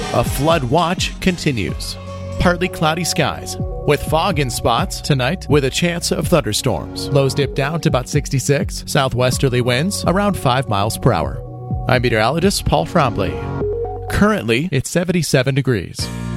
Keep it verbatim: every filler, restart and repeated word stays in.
A flood watch continues. Partly cloudy skies with fog in spots tonight with a chance of thunderstorms. Lows dip down to about sixty-six. Southwesterly winds around five miles per hour. I'm meteorologist Paul Frombley. Currently, it's seventy-seven degrees.